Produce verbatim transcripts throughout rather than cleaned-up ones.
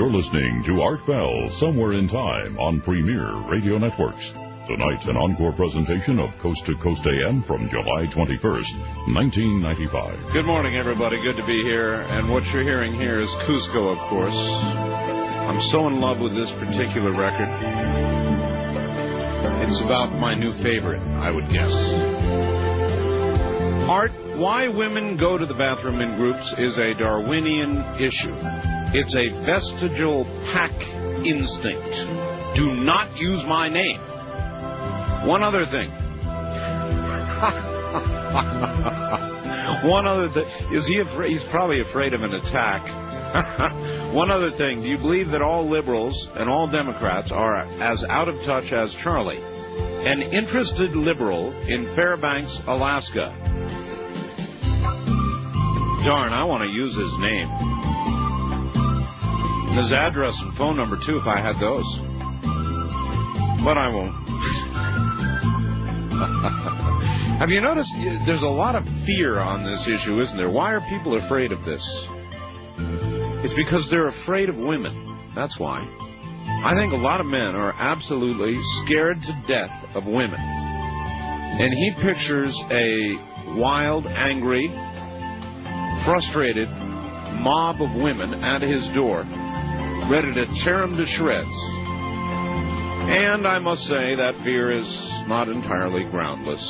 You're listening to Art Bell, Somewhere in Time on Premier Radio Networks. Tonight, an encore presentation of Coast to Coast A M from July twenty-first, nineteen ninety-five. Good morning, everybody. Good to be here. And what you're hearing here is Cusco, of course. I'm so in love with this particular record. It's about my new favorite, I would guess. Art, why women go to the bathroom in groups is a Darwinian issue. It's a vestigial pack instinct. Do not use my name. One other thing. One other thing. Is he afraid? He's probably afraid of an attack. One other thing. Do you believe that all liberals and all Democrats are as out of touch as Charlie, an interested liberal in Fairbanks, Alaska? Darn, I want to use his name. And his address and phone number, too, if I had those. But I won't. Have you noticed there's a lot of fear on this issue, isn't there? Why are people afraid of this? It's because they're afraid of women. That's why. I think a lot of men are absolutely scared to death of women. And he pictures a wild, angry, frustrated mob of women at his door, ready to tear him to shreds. And I must say that fear is not entirely groundless.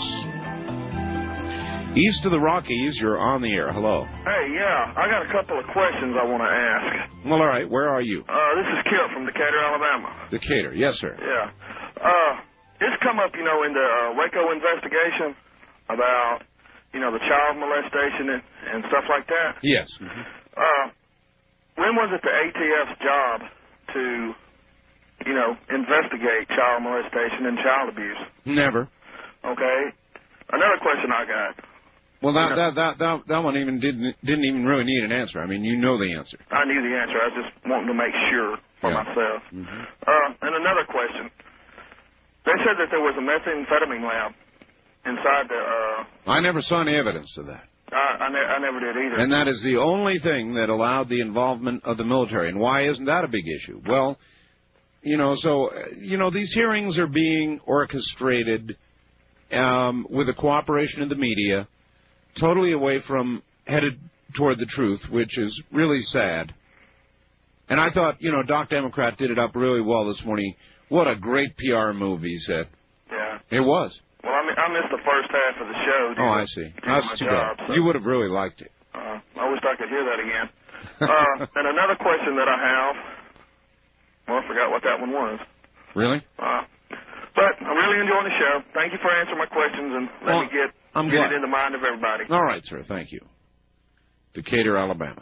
East of the Rockies, you're on the air. Hello. Hey, yeah, I got a couple of questions I want to ask. Well, all right, where are you? Uh, this is Kip from Decatur, Alabama. Decatur, yes, sir. Yeah. Uh, it's come up, you know, in the uh, Waco investigation about, you know, the child molestation and, and stuff like that. Yes. Mm-hmm. Uh, when was it the A T F's job to, you know, investigate child molestation and child abuse? Never. Okay. Another question I got. Well, that, that that that that one even didn't didn't even really need an answer. I mean, you know the answer. I knew the answer. I was just wanting to make sure for yeah. myself. Mm-hmm. Uh, and another question. They said that there was a methamphetamine lab inside the... Uh, I never saw any evidence of that. I, I, ne- I never did either. And that is the only thing that allowed the involvement of the military. And why isn't that a big issue? Well, you know, so, you know, these hearings are being orchestrated um, with the cooperation of the media, totally away from, headed toward the truth, which is really sad. And I thought, you know, Doc Democrat did it up really well this morning. What a great P R move, he said. Yeah. It was. Well, I, mean, I missed the first half of the show. Oh, I see. That's too bad. So. You would have really liked it. Uh, I wish I could hear that again. uh, and another question that I have, well, I forgot what that one was. Really? Uh, but I'm really enjoying the show. Thank you for answering my questions and let well, me get, I'm get glad. it in the mind of everybody. All right, sir. Thank you. Decatur, Alabama.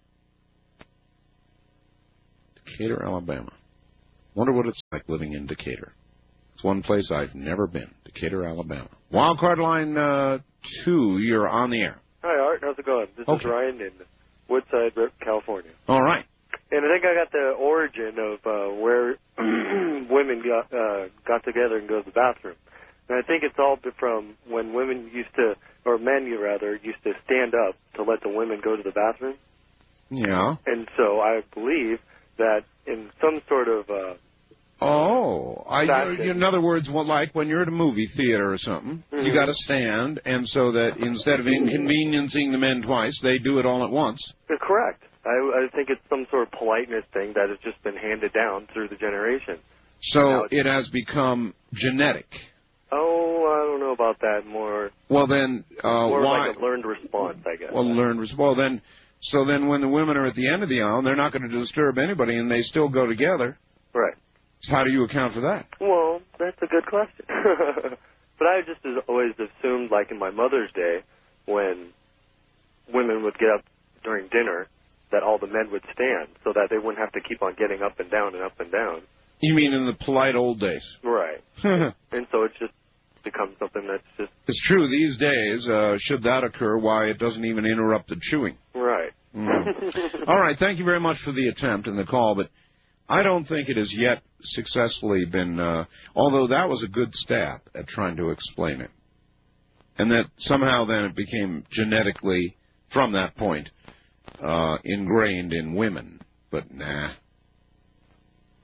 Decatur, Alabama. Wonder what it's like living in Decatur. It's one place I've never been. Decatur, Alabama. Wildcard line uh, two, you're on the air. Hi, Art. How's it going? This okay. is Ryan in Woodside, California. All right. And I think I got the origin of uh, where women got uh, got together and go to the bathroom. And I think it's all from when women used to, or men rather, used to stand up to let the women go to the bathroom. Yeah. And so I believe that in some sort of... Uh, Oh, I, in other words, well, like when you're at a movie theater or something, mm-hmm. you got to stand, and so that instead of inconveniencing the men twice, they do it all at once. You're correct. I, I think it's some sort of politeness thing that has just been handed down through the generation. So it has become genetic. Oh, I don't know about that. More. Well, then, uh, more why? like a learned response, I guess. Well, learned response. Well, then, so then when the women are at the end of the aisle, they're not going to disturb anybody, and they still go together. Right. How do you account for that? Well, that's a good question. But I just always assumed, like in my Mother's Day, when women would get up during dinner, that all the men would stand so that they wouldn't have to keep on getting up and down and up and down. You mean in the polite old days? Right. And so it's just become something that's just... It's true. These days, uh, should that occur, why, it doesn't even interrupt the chewing. Right. Mm. All right. Thank you very much for the attempt and the call, but I don't think it has yet successfully been, uh, although that was a good stab at trying to explain it. And that somehow then it became genetically, from that point, uh, ingrained in women. But nah,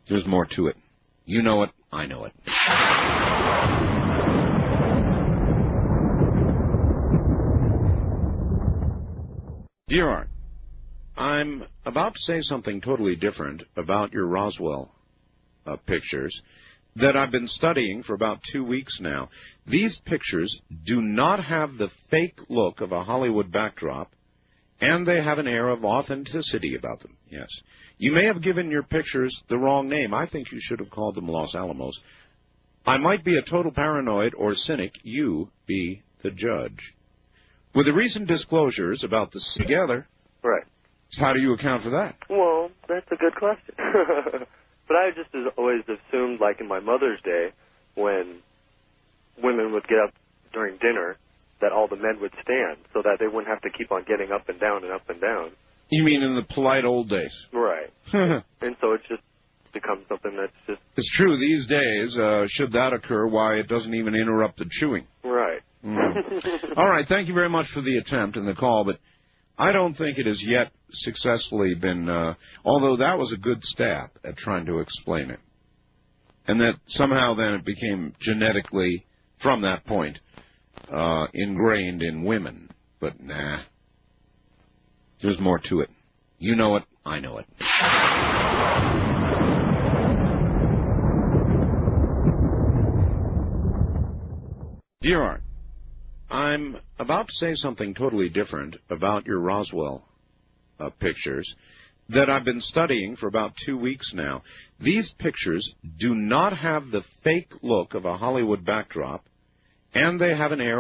There's more to it. You know it, I know it. Dear Art, I'm about to say something totally different about your Roswell uh, pictures that I've been studying for about two weeks now. These pictures do not have the fake look of a Hollywood backdrop, and they have an air of authenticity about them, yes. You may have given your pictures the wrong name. I think you should have called them Los Alamos. I might be a total paranoid or cynic. You be the judge. With the recent disclosures about the together, right. How do you account for that? Well, that's a good question. But I just as always assumed, like in my mother's day, when women would get up during dinner, that all the men would stand so that they wouldn't have to keep on getting up and down and up and down. You mean in the polite old days? Right. And so it's just become something that's just... It's true. These days, uh, should that occur, why, it doesn't even interrupt the chewing. Right. Mm. All right. Thank you very much for the attempt and the call, but I don't think it has yet successfully been, uh, although that was a good stab at trying to explain it. And that somehow then it became genetically, from that point, uh, ingrained in women. But nah. There's more to it. You know it, I know it. Dear Art, I'm about to say something totally different about your Roswell uh, pictures that I've been studying for about two weeks now. These pictures do not have the fake look of a Hollywood backdrop, and they have an air